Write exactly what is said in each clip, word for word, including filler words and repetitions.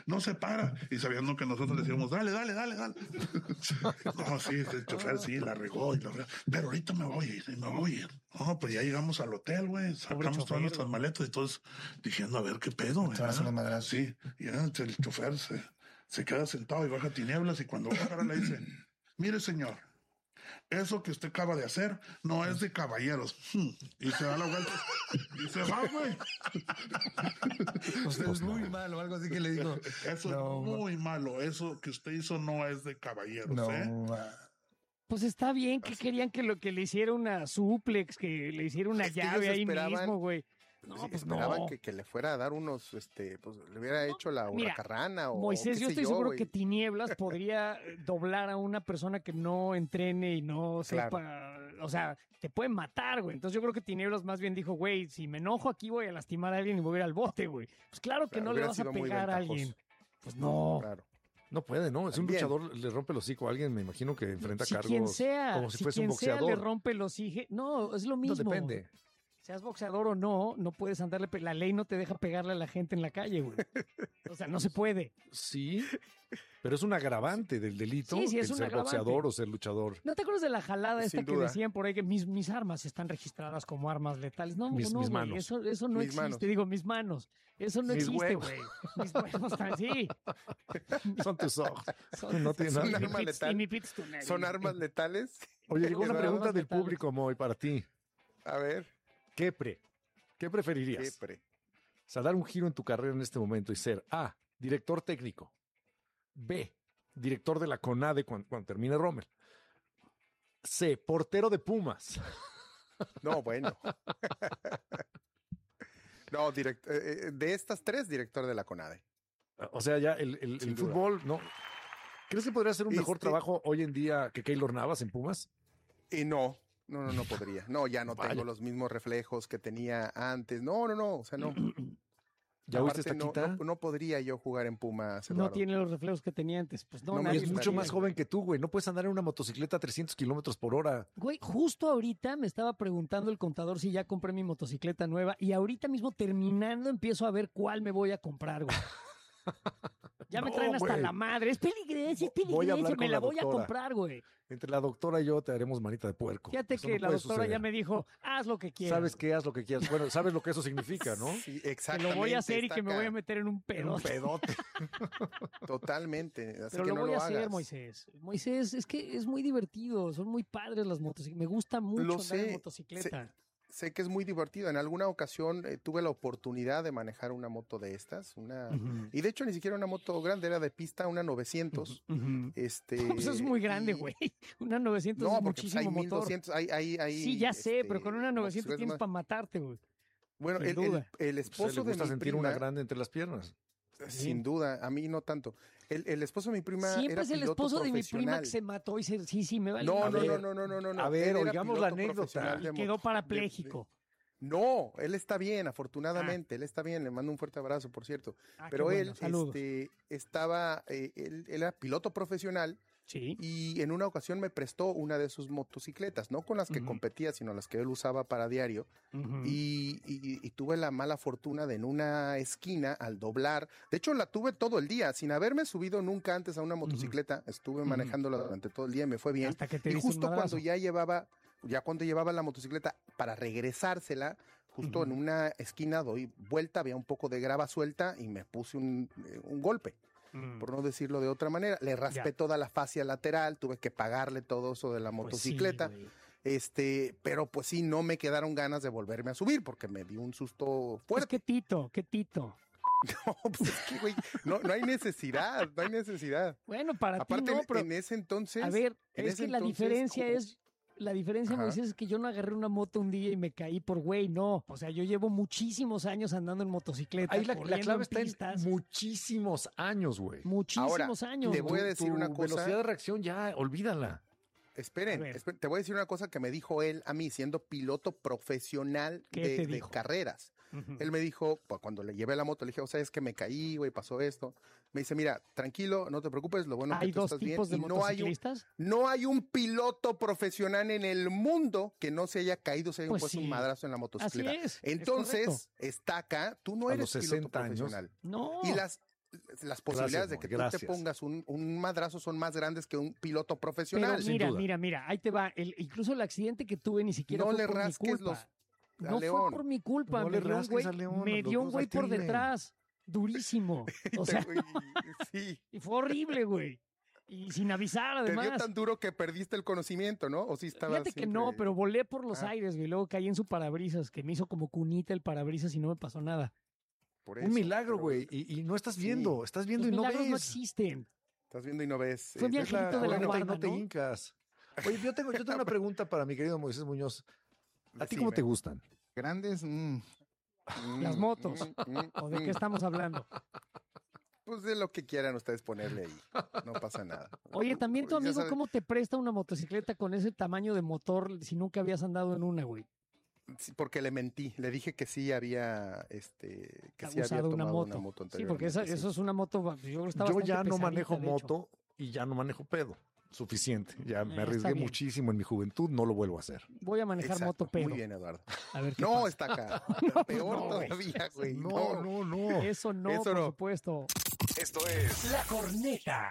no se para. Y sabiendo que nosotros le decíamos, dale, dale, dale, dale. No, sí, el chofer sí, la regó y la regó. Pero ahorita me voy a ir, me voy a ir. No, pues ya llegamos al hotel, güey, sacamos todas nuestras maletas y todos diciendo, a ver qué pedo, güey. Sí, y ya el chofer se, se queda sentado y baja tinieblas y cuando baja le dice, mire señor, eso que usted acaba de hacer no es de caballeros. Y se da la vuelta y se va, güey. Usted es muy malo, algo así que le digo. Eso no, es muy malo. Eso que usted hizo no es de caballeros, no, ¿eh? Pues está bien que querían que lo que le hiciera una suplex, que le hiciera una es llave ahí mismo, güey. No, sí, pues esperaban no. que, que le fuera a dar unos, este, pues le hubiera hecho la hurracarrana o Moisés, o yo estoy yo, seguro wey. que Tinieblas podría doblar a una persona que no entrene y no sepa, claro. O sea, te pueden matar, güey. Entonces yo creo que Tinieblas más bien dijo, güey, si me enojo aquí voy a lastimar a alguien y voy a ir al bote, güey. Pues claro que claro, no le vas a pegar a alguien. Pues no. Claro. No puede, ¿no? Si un luchador le rompe el hocico a alguien, me imagino que enfrenta si cargos quien sea, como si, si fuese quien un boxeador. Sea le rompe el hocico. No, es lo mismo. No depende. Seas boxeador o no, no puedes andarle... La ley no te deja pegarle a la gente en la calle, güey. O sea, no se puede. Sí, pero es un agravante del delito sí, sí, es el un ser agravante. boxeador o ser luchador. ¿No te acuerdas de la jalada esta Sin que duda. decían por ahí que mis, mis armas están registradas como armas letales? No, mis, no, mis güey, manos. eso, eso no mis existe. Manos. Digo, mis manos. Eso no mis existe, huevos. güey. Mis huevos están, sí. Son tus ojos. Son, no tiene son nada. arma letal. Y mi pits tunel. Son armas letales. Oye, llegó una Son pregunta armas del letales. público, Moy, para ti. A ver. ¿Qué pre? ¿Qué preferirías? ¿Qué pre? O sea, dar un giro en tu carrera en este momento y ser A, director técnico, B, director de la CONADE cuando, cuando termine Rommel, C, portero de Pumas. No, bueno. No, direct, eh, de estas tres, director de la CONADE. O sea, ya el, el, el fútbol, ¿no? ¿Crees que podría hacer un mejor Este... trabajo hoy en día que Keylor Navas en Pumas? Y no. No, no, no podría. No, ya no Vaya. tengo los mismos reflejos que tenía antes. No, no, no. O sea, no. ¿Ya Aparte, viste esta no, quita? no, no podría yo jugar en Pumas, No tiene los reflejos que tenía antes. Pues no, No, nadie Y es lo mucho tiene. más joven que tú, güey. No puedes andar en una motocicleta a trescientos kilómetros por hora. Güey, justo ahorita me estaba preguntando el contador si ya compré mi motocicleta nueva y ahorita mismo terminando empiezo a ver cuál me voy a comprar, güey. Ya me No, traen hasta güey. la madre. Es peligrosa, es Voy a peligrosa. hablar Me con la la voy a doctora. comprar, güey. Entre la doctora y yo te haremos manita de puerco. Fíjate Eso que no la puede doctora suceder. ya me dijo, haz lo que quieras. Sabes qué, haz lo que quieras. Bueno, sabes lo que eso significa, ¿no? Sí, Que exactamente. lo voy a hacer y está que me acá. voy a meter en un Un pedo. pedote. Totalmente. Así Pero que lo no voy lo a hacer, hagas. Moisés. Moisés, es que es muy divertido. Son muy padres las motocicletas. Me gusta mucho Lo andar sé. en motocicleta. Sé que es muy divertido. En alguna ocasión eh, tuve la oportunidad de manejar una moto de estas. Una... Ujú. Y de hecho ni siquiera una moto grande, era de pista, una novecientos. Ujú. Este, Pues es muy grande, y- güey. Una novecientos No, es porque pues, hay muchísimo mil motor. doscientos. Hay, hay, hay, Sí, ya sé, este, pero con una novecientos motocicletas tienes más- para matarte, güey. Bueno, sin el, duda. el, el Pues, esposo le de gusta mi sentir prima, una grande entre las piernas. sin duda, a mí no tanto. El, el esposo de mi prima Siempre era es el piloto esposo de mi prima profesional. que se mató y se... Sí, sí, me vale. No, A no, ver, no, no, no, no, no. a ver, Él era oigamos la piloto anécdota. profesional de Y quedó moto- parapléjico. de- de- No, él está bien, afortunadamente, él está bien, le mando un fuerte abrazo, por cierto. Ah, Pero qué él bueno, saludos. este, estaba, eh, él, él era piloto profesional Sí. y en una ocasión me prestó una de sus motocicletas, no con las que Ujú. competía, sino las que él usaba para diario. Ujú. Y, y- y tuve la mala fortuna de en una esquina, al doblar, de hecho la tuve todo el día, sin haberme subido nunca antes a una motocicleta, estuve manejándola durante todo el día y me fue bien. Hasta que te y diste un justo madrazo. cuando ya llevaba, ya cuando llevaba la motocicleta para regresársela, justo Ujú. en una esquina doy vuelta, había un poco de grava suelta y me puse un, eh, un golpe. Mm. Por no decirlo de otra manera, le raspé Ya. toda la fascia lateral, tuve que pagarle todo eso de la Pues motocicleta. sí, güey. Este, pero pues sí, no me quedaron ganas de volverme a subir porque me dio un susto Pues fuerte. qué tito, qué tito. No, pues es que, güey, no, no hay necesidad, no hay necesidad. Bueno, para Aparte, ti no, en- pero... en ese entonces. A ver, en es ese que la entonces, diferencia como- es... La diferencia, Ajá. Moisés, es que yo no agarré una moto un día y me caí por güey, no. O sea, yo llevo muchísimos años andando en motocicleta. Ahí la, la corriendo clave en está pistas, en muchísimos años, güey. muchísimos Ahora, años. te voy a güey. decir Tu una cosa. velocidad de reacción ya, olvídala. Esperen, A ver. esperen, te voy a decir una cosa que me dijo él a mí, siendo piloto profesional ¿Qué de, te de dijo? carreras. Ujú. Él me dijo, pues, cuando le llevé la moto, le dije, o sea, es que me caí, güey, pasó esto. Me dice, mira, tranquilo, no te preocupes, lo bueno es ¿Hay que tú dos estás bien. tipos de Y no hay, un, motociclistas? no hay un piloto profesional en el mundo que no se haya caído, se haya Pues puesto sí. un madrazo en la motocicleta. Así es, es Entonces, correcto. está acá, tú no A eres los piloto sesenta años. profesional. No. Y las, las posibilidades Gracias, de que gracias. tú te pongas un, un madrazo son más grandes que un piloto profesional. Pero mira, mira, mira, ahí te va. El, incluso el accidente que tuve ni siquiera No fue le por mi rasques culpa. los... a No León. fue por mi culpa. No me le dio un rasques güey, a León, me lo dio un cruz güey al por triple. detrás. Durísimo. O sea, Güey, sí. y fue horrible, güey. Y sin avisar, Te dio además. tan duro que perdiste el conocimiento, ¿no? O sí estaba Fíjate que siempre- no, pero volé por los Ah. aires, güey. Luego caí en su parabrisas, que me hizo como cunita el parabrisas y no me pasó nada. Por Un eso, milagro, pero güey. Y, y no estás Sí. viendo, estás viendo Los y no milagros ves. no existen. Estás viendo y no ves. Fue mi ves angelito de la Bueno, guarda, no te ¿no? hincas. Oye, yo tengo, yo tengo una pregunta para mi querido Moisés Muñoz. ¿A ti cómo Decime. te gustan? Grandes, mm, Mm, Las motos. mm, mm, ¿O de mm. qué estamos hablando? Pues de lo que quieran ustedes ponerle ahí. No pasa nada. Oye, también tu Ya amigo, sabes- ¿cómo te presta una motocicleta con ese tamaño de motor si nunca habías andado en una, güey? Sí, porque le mentí. Le dije que sí había, este, que sí había Usado una tomado moto. una moto Sí, porque esa- anteriormente, eso sí. es una moto, yo creo que está Yo bastante ya no pesadita, manejo de hecho. moto y ya no manejo pedo. Suficiente. Ya Eh, me está arriesgué bien. muchísimo en mi juventud, no lo vuelvo a hacer. Voy a manejar Exacto, moto pedo. Muy bien, Eduardo. A ver qué No, pasa. está acá. Peor no, güey. todavía, güey. No, no, no. Eso no, Eso por no. supuesto. Esto es La corneta.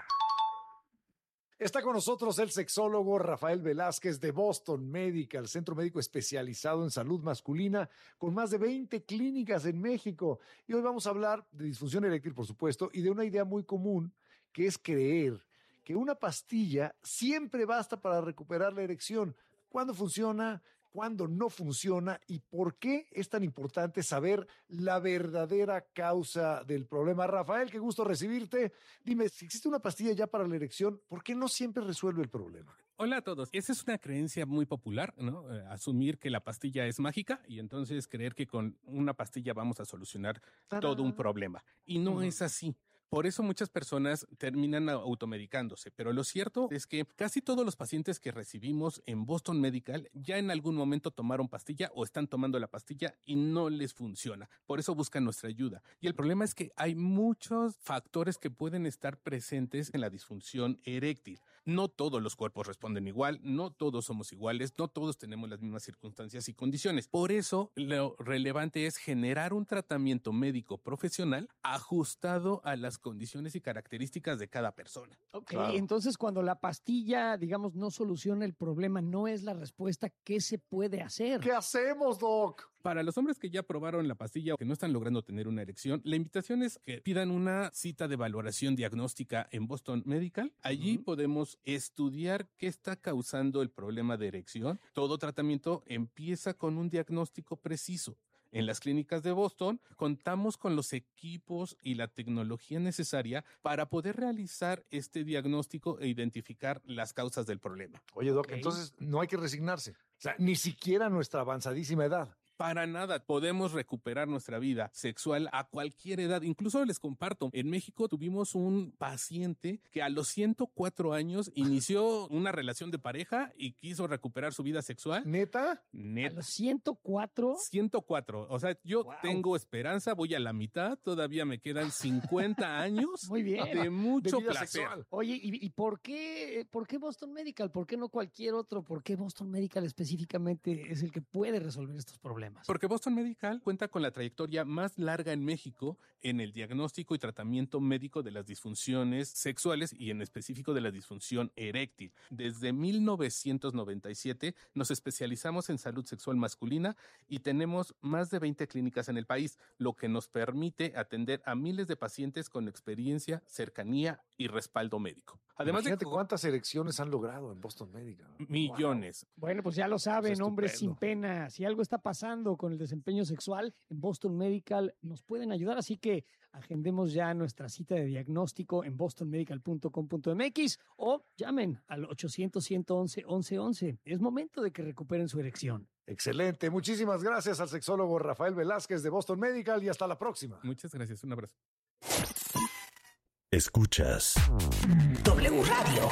Está con nosotros el sexólogo Rafael Velázquez de Boston Medical, centro médico especializado en salud masculina, con más de veinte clínicas en México. Y hoy vamos a hablar de disfunción eréctil, por supuesto, y de una idea muy común, que es creer que una pastilla siempre basta para recuperar la erección. ¿Cuándo funciona? ¿Cuándo no funciona? ¿Y por qué es tan importante saber la verdadera causa del problema? Rafael, qué gusto recibirte. Dime, si existe una pastilla ya para la erección, ¿por qué no siempre resuelve el problema? Hola a todos. Esa es una creencia muy popular, ¿no? Eh, asumir que la pastilla es mágica y entonces creer que con una pastilla vamos a solucionar todo un problema. Y no Ujú. es así. Por eso muchas personas terminan automedicándose, pero lo cierto es que casi todos los pacientes que recibimos en Boston Medical ya en algún momento tomaron pastilla o están tomando la pastilla y no les funciona. Por eso buscan nuestra ayuda. Y el problema es que hay muchos factores que pueden estar presentes en la disfunción eréctil. No todos los cuerpos responden igual, no todos somos iguales, no todos tenemos las mismas circunstancias y condiciones. Por eso lo relevante es generar un tratamiento médico profesional ajustado a las condiciones y características de cada persona. Ok, Claro. entonces cuando la pastilla, digamos, no soluciona el problema, no es la respuesta, ¿qué se puede hacer? ¿Qué hacemos, Doc? Para los hombres que ya probaron la pastilla o que no están logrando tener una erección, la invitación es que pidan una cita de valoración diagnóstica en Boston Medical. Allí Ujú. podemos estudiar qué está causando el problema de erección. Todo tratamiento empieza con un diagnóstico preciso. En las clínicas de Boston contamos con los equipos y la tecnología necesaria para poder realizar este diagnóstico e identificar las causas del problema. Oye, Doc, Ok. entonces no hay que resignarse. O sea, ni siquiera a nuestra avanzadísima edad. Para nada podemos recuperar nuestra vida sexual a cualquier edad. Incluso les comparto, en México tuvimos un paciente que a los ciento cuatro años inició una relación de pareja y quiso recuperar su vida sexual. ¿Neta? A Neta. los ciento cuatro, ciento cuatro. O sea, yo Wow. tengo esperanza, voy a la mitad, todavía me quedan cincuenta años muy bien. de mucho De vida placer. sexual. Oye, ¿y, y por qué, por qué Boston Medical? ¿Por qué no cualquier otro? ¿Por qué Boston Medical específicamente es el que puede resolver estos problemas? Porque Boston Medical cuenta con la trayectoria más larga en México en el diagnóstico y tratamiento médico de las disfunciones sexuales y en específico de la disfunción eréctil. Desde mil novecientos noventa y siete nos especializamos en salud sexual masculina y tenemos más de veinte clínicas en el país, lo que nos permite atender a miles de pacientes con experiencia, cercanía y respaldo médico. Además Imagínate de cuántas erecciones han logrado en Boston Medical. millones. Bueno, pues ya lo saben, Pues hombres sin estupendo. pena. Si algo está pasando con el desempeño sexual, en Boston Medical nos pueden ayudar. Así que agendemos ya nuestra cita de diagnóstico en boston medical punto com punto m x o llamen al ochocientos, ciento once, once once. Es momento de que recuperen su erección. Excelente. Muchísimas gracias al sexólogo Rafael Velázquez de Boston Medical y hasta la próxima. Muchas gracias. Un abrazo. Escuchas W Radio.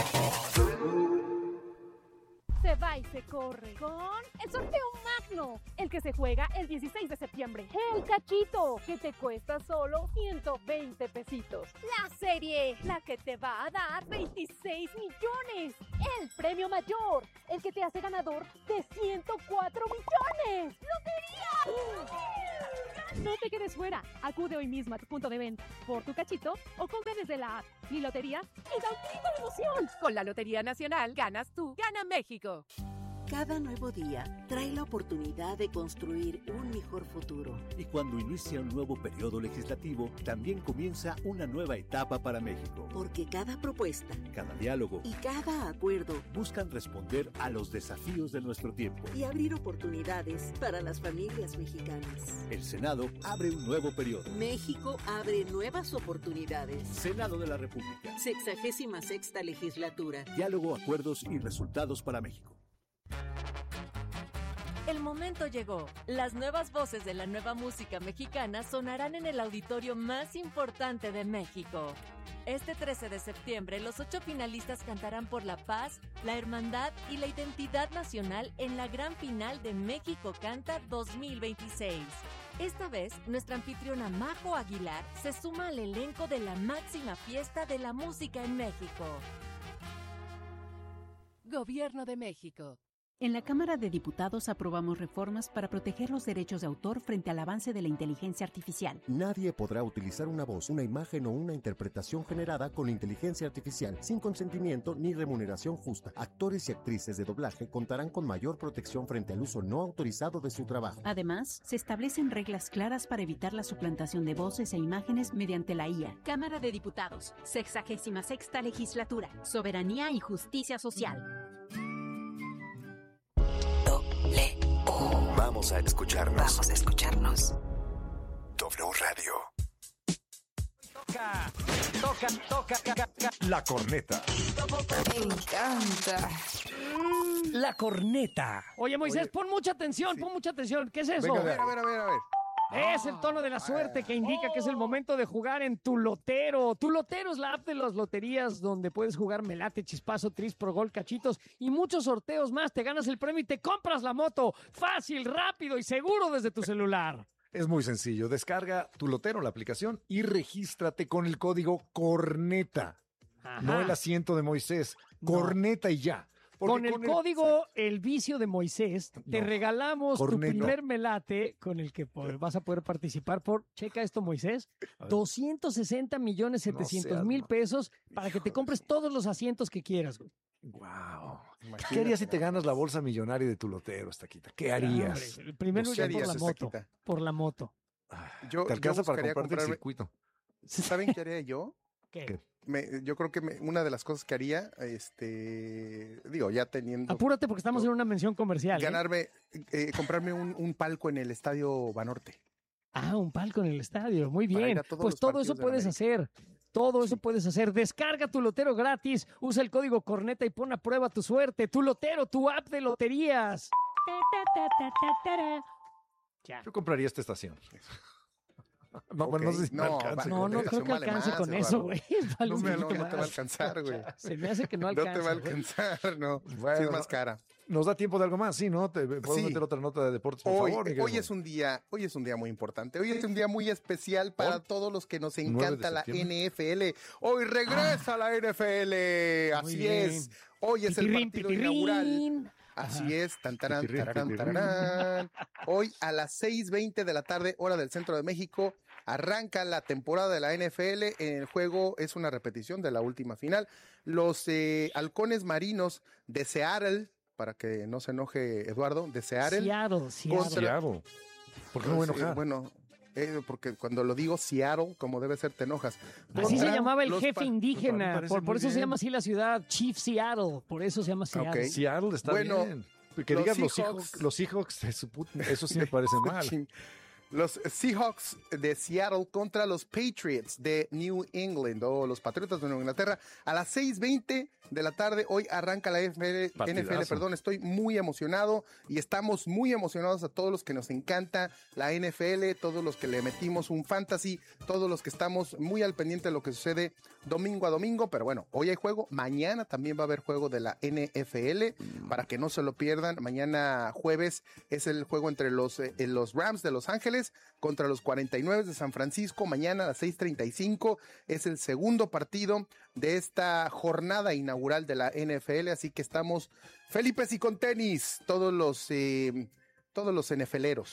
Se va y se corre con el sorteo magno, el que se juega el dieciséis de septiembre. El cachito, que te cuesta solo ciento veinte pesitos. La serie, la que te va a dar veintiséis millones. El premio mayor, el que te hace ganador de ciento cuatro millones. ¡Lotería! No te quedes fuera. Acude hoy mismo a tu punto de venta por tu cachito o compra desde la app. Mi lotería es da un grito de emoción. Con la Lotería Nacional, ganas tú, gana México. Cada nuevo día trae la oportunidad de construir un mejor futuro. Y cuando inicia un nuevo periodo legislativo, también comienza una nueva etapa para México. Porque cada propuesta, cada diálogo y cada acuerdo buscan responder a los desafíos de nuestro tiempo y abrir oportunidades para las familias mexicanas. El Senado abre un nuevo periodo. México abre nuevas oportunidades. Senado de la República. Sexagésima sexta legislatura. Diálogo, acuerdos y resultados para México. El momento llegó. Las nuevas voces de la nueva música mexicana sonarán en el auditorio más importante de México. Este trece de septiembre, los ocho finalistas cantarán por la paz, la hermandad y la identidad nacional en la gran final de México Canta dos mil veintiséis. Esta vez, nuestra anfitriona Majo Aguilar se suma al elenco de la máxima fiesta de la música en México. Gobierno de México. En la Cámara de Diputados aprobamos reformas para proteger los derechos de autor frente al avance de la inteligencia artificial. Nadie podrá utilizar una voz, una imagen o una interpretación generada con inteligencia artificial sin consentimiento ni remuneración justa. Actores y actrices de doblaje contarán con mayor protección frente al uso no autorizado de su trabajo. Además, se establecen reglas claras para evitar la suplantación de voces e imágenes mediante la I A. Cámara de Diputados, sexagésima sexta legislatura, soberanía y justicia social. Vamos a escucharnos. Vamos a escucharnos. W Radio. Toca, toca, toca, toca. La corneta. Me encanta. La corneta. Oye, Moisés, Oye, pon mucha atención, sí. pon mucha atención. ¿Qué es eso? Venga, a ver, a ver, a ver, a ver. Es el tono de la suerte que indica que es el momento de jugar en Tu Lotero. Tu Lotero es la app de las loterías donde puedes jugar Melate, Chispazo, Tris, Pro Gol, Cachitos y muchos sorteos más. Te ganas el premio y te compras la moto. Fácil, rápido y seguro desde tu celular. Es muy sencillo. Descarga Tu Lotero, la aplicación, y regístrate con el código CORNETA. Ajá. No el asiento de Moisés. Corneta no. y ya. Porque con el con código el... El Vicio de Moisés, te no, regalamos corneto. Tu primer melate con el que por, vas a poder participar por, checa esto Moisés, doscientos sesenta millones setecientos mil pesos para que te compres todos los asientos que quieras. Wow. Imagínate. ¿Qué harías si te ganas la bolsa millonaria de Tu Lotero, Estaquita? ¿Qué harías? El primero ya por la moto. Estaquita? Por la moto. Yo, ¿Te alcanza yo para comprarte comprarme... el circuito? ¿Saben qué haría yo? ¿Qué? ¿Qué? Me, yo creo que me, una de las cosas que haría, este, digo, ya teniendo... Apúrate porque estamos en una mención comercial. Ganarme, ¿eh? Eh, comprarme un, un palco en el Estadio Banorte. Ah, un palco en el estadio, muy bien. Pues todo eso puedes hacer. Todo eso sí. puedes hacer. Descarga Tu Lotero gratis, usa el código CORNETA y pon a prueba tu suerte. Tu Lotero, tu app de loterías. Ya. Yo compraría esta estación. No, okay. bueno, no sé si no, me alcance. No, no creo que alcance más, con eso, güey. No, no, no, no te va a alcanzar, güey. Se me hace que no alcanza. No te va a alcanzar, wey. no. Bueno, sí es más cara. Nos da tiempo de algo más, sí, ¿no? Te puedo sí. meter otra nota de deportes, por hoy, favor. Hoy es un día, hoy es un día muy importante. Hoy es un día muy especial para ¿Por? todos los que nos encanta la N F L. Hoy regresa ah. la N F L. Así es. Hoy es pitirrín, el partido pitirrín. inaugural. Así Ajá. es, tantarán, tararán, tararán. Hoy a las seis veinte de la tarde, hora del centro de México, arranca la temporada de la N F L. En el juego es una repetición de la última final. Los eh, halcones marinos de Seattle, para que no se enoje Eduardo, de Seattle. Seattle, Seattle. Contra... Seattle. ¿Por qué no voy a enojar? Eh, bueno, eh, porque cuando lo digo Seattle, como debe ser, te enojas. Así se llamaba el jefe indígena, por, por eso bien. se llama así la ciudad, Chief Seattle, por eso se llama Seattle. Okay. Seattle está bueno, bien. Que los digas Seahawks, los Seahawks, eso sí me parece mal. Los Seahawks de Seattle contra los Patriots de New England, o los Patriotas de Nueva Inglaterra, a las seis veinte de la tarde. Hoy arranca la N F L, perdón, estoy muy emocionado y estamos muy emocionados a todos los que nos encanta la N F L, todos los que le metimos un fantasy, todos los que estamos muy al pendiente de lo que sucede domingo a domingo, pero bueno, hoy hay juego, mañana también va a haber juego de la N F L, para que no se lo pierdan. Mañana jueves es el juego entre los, eh, los Rams de Los Ángeles contra los cuarenta y nueve de San Francisco. Mañana a las seis treinta y cinco es el segundo partido de esta jornada inaugural de la N F L, así que estamos Felipe y con tenis, todos los eh, todos los N F Leros.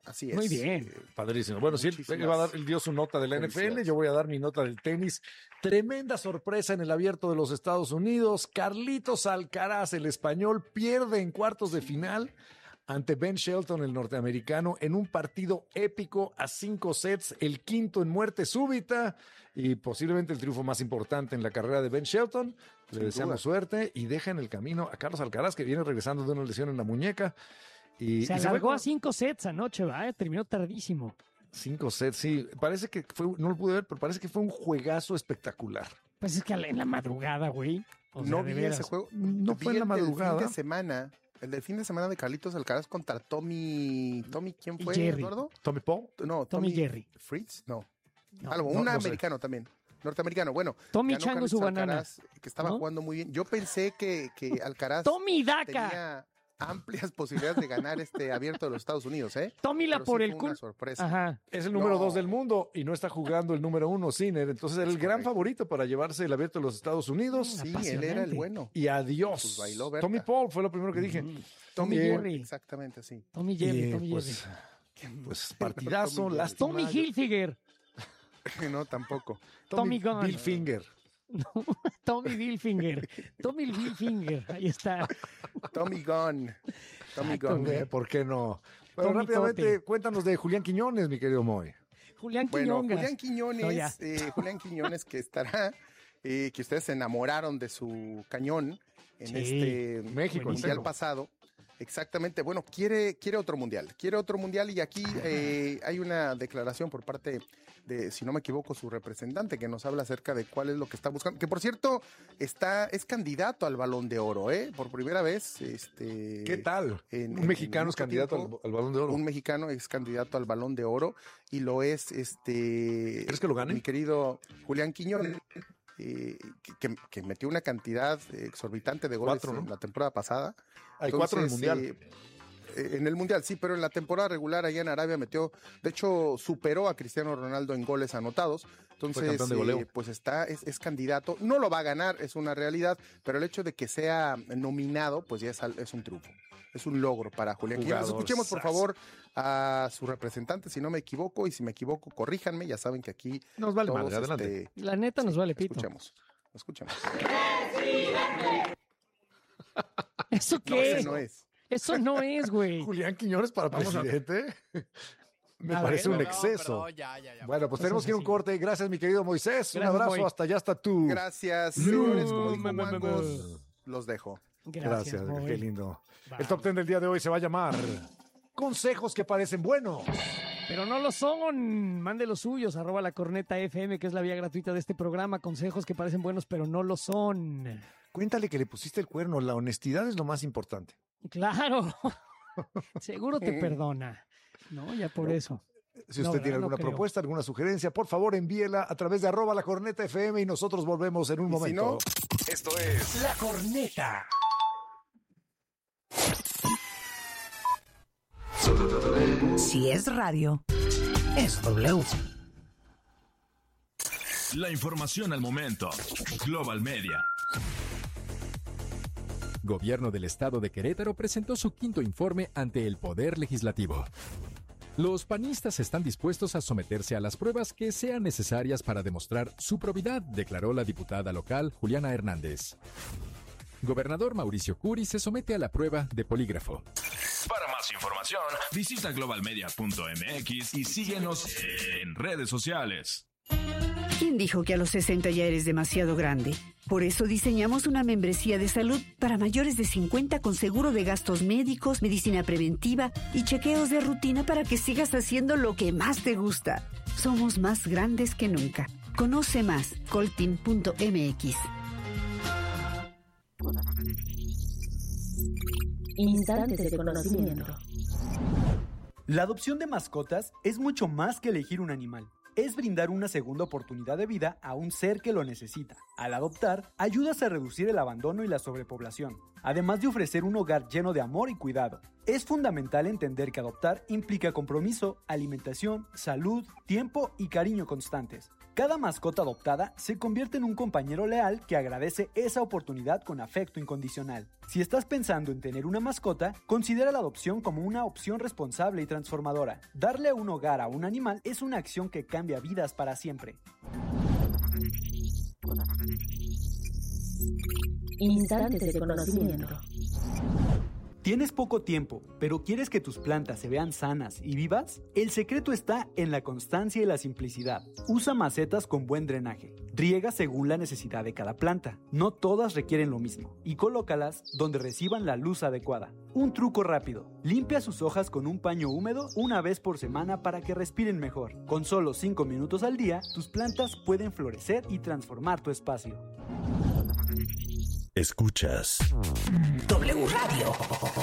Así es. Muy bien. Padrísimo. Bueno, sí, él, va a dar, él dio su nota de la N F L, yo voy a dar mi nota del tenis. Tremenda sorpresa en el Abierto de los Estados Unidos. Carlitos Alcaraz, el español, pierde en cuartos de final ante Ben Shelton, el norteamericano, en un partido épico a cinco sets, el quinto en muerte súbita y posiblemente el triunfo más importante en la carrera de Ben Shelton. Le Sin deseamos duda. suerte y deja en el camino a Carlos Alcaraz, que viene regresando de una lesión en la muñeca. Y, Se y alargó fue a cinco sets anoche, ¿va? Terminó tardísimo. Cinco sets, sí. Parece que fue, no lo pude ver, pero parece que fue un juegazo espectacular. Pues es que en la madrugada, güey. O sea, no de vi veras. ese juego. No Vi fue en la el del madrugada. fin de semana. El del fin de semana de Carlitos Alcaraz contra Tommy. ¿Tommy quién fue, Jerry. Eduardo? ¿Tommy Paul? No, Tommy Jerry. ¿Fritz? No. No, Algo, no, un no sé. americano también. Norteamericano. Bueno. Tommy ganó Chango Carlitos Subbanana. Alcaraz, que estaba ¿No? jugando muy bien. Yo pensé que, que Alcaraz Tommy Daca. tenía amplias posibilidades de ganar este Abierto de los Estados Unidos, ¿eh? Tommy la Pero por sí el fue una culo. sorpresa. Ajá. Es el número No. dos del mundo y no está jugando el número uno, Sinner. Entonces era el Es gran correcto. favorito para llevarse el Abierto de los Estados Unidos. Sí, él Apasionante. era el bueno. Y adiós. Pues bailó Berta. Tommy Paul fue lo primero que dije. Tommy Eh, Jerry. Exactamente así. Tommy Jerry, Y, Tommy pues, Jerry. pues partidazo, Tommy lástima. Tommy Hilfiger. No, tampoco. Tommy Gunn. Bill Finger. Tommy Hilfiger. Tommy Hilfiger. Ahí está. Tommy Gunn. Tommy Exacto, Gunn. güey. Eh, ¿Por qué no? Pero Tommy rápidamente, Tote. cuéntanos de Julián Quiñones, mi querido Moy. Julián Bueno, Quiñongas. Julián Quiñones, No, ya. eh, Julián Quiñones que estará, eh, que ustedes se enamoraron de su cañón en Sí, este México, mundial entero. pasado. Exactamente, bueno, quiere, quiere otro mundial, quiere otro mundial y aquí eh, hay una declaración por parte de, si no me equivoco, su representante que nos habla acerca de cuál es lo que está buscando, que por cierto está, es candidato al Balón de Oro, ¿eh? Por primera vez. Este, ¿Qué tal? en- Un en mexicano es mucho candidato al, tiempo. al Balón de Oro. Un mexicano es candidato al Balón de Oro y lo es este. ¿Crees que lo gane? Mi querido Julián Quiñones, eh, que, que- que metió una cantidad exorbitante de goles Cuatro, ¿no? en la temporada pasada. Hay cuatro en el Entonces, Mundial. eh, eh, en el Mundial, sí, pero en la temporada regular allá en Arabia metió, de hecho, superó a Cristiano Ronaldo en goles anotados. Entonces, campeón de goleo. eh, pues está, es, es candidato. No lo va a ganar, es una realidad, pero el hecho de que sea nominado, pues ya es, al- es un triunfo. Es un logro para Julián Quiñones. Jugador, Escuchemos, por sas. favor, a su representante, si no me equivoco, y si me equivoco, corríjanme. Ya saben que aquí Nos vale todos, madre, adelante. este, La neta nos vale pito. escuchemos. Escuchemos. ¿Eso No, qué? ese no es. Eso no es, güey. Julián Quiñones para Vamos a- presidente. Me A parece ver. un No, exceso. pero ya, ya, ya. Bueno, pues Eso tenemos es que ir a un así. corte. Gracias, mi querido Moisés. Un Gracias, abrazo. Moy. Hasta allá está tú. Gracias, No, señores. Como dijo me, me, me, me. Mangos, los dejo. Gracias, Moy. qué lindo. Bye. El top ten del día de hoy se va a llamar Consejos que parecen buenos. Pero no lo son. Mande los suyos. Arroba la corneta F M, que es la vía gratuita de este programa. Consejos que parecen buenos, pero no lo son. Cuéntale que le pusiste el cuerno. La honestidad es lo más importante. Claro. Seguro te perdona. No, ya por eso. Si No, usted ¿verdad? tiene No alguna creo. propuesta, alguna sugerencia, por favor envíela a través de arroba la corneta F M y nosotros volvemos en un Y si momento. no, Esto es La corneta. Si es radio, es W. La información al momento. Global Media. Gobierno del Estado de Querétaro presentó su quinto informe ante el Poder Legislativo. Los panistas están dispuestos a someterse a las pruebas que sean necesarias para demostrar su probidad, declaró la diputada local Juliana Hernández. Gobernador Mauricio Curi se somete a la prueba de polígrafo. Para más información, visita global media punto m x y síguenos en redes sociales. ¿Quién dijo que a los sesenta ya eres demasiado grande? Por eso diseñamos una membresía de salud para mayores de cincuenta con seguro de gastos médicos, medicina preventiva y chequeos de rutina para que sigas haciendo lo que más te gusta. Somos más grandes que nunca. Conoce más, coltin punto m x. Instantes de conocimiento. La adopción de mascotas es mucho más que elegir un animal. Es brindar una segunda oportunidad de vida a un ser que lo necesita. Al adoptar, ayudas a reducir el abandono y la sobrepoblación. además de ofrecer un hogar lleno de amor y cuidado. Es fundamental entender que adoptar implica compromiso, alimentación, salud, tiempo y cariño constantes. Cada mascota adoptada se convierte en un compañero leal que agradece esa oportunidad con afecto incondicional. Si estás pensando en tener una mascota, considera la adopción como una opción responsable y transformadora. Darle un hogar a un animal es una acción que cambia vidas para siempre. Instantes de conocimiento. ¿Tienes poco tiempo, pero quieres que tus plantas se vean sanas y vivas? El secreto está en la constancia y la simplicidad. Usa macetas con buen drenaje. Riega según la necesidad de cada planta. No todas requieren lo mismo. Y colócalas donde reciban la luz adecuada. Un truco rápido. Limpia sus hojas con un paño húmedo una vez por semana para que respiren mejor. Con solo cinco minutos al día, tus plantas pueden florecer y transformar tu espacio. Escuchas W Radio.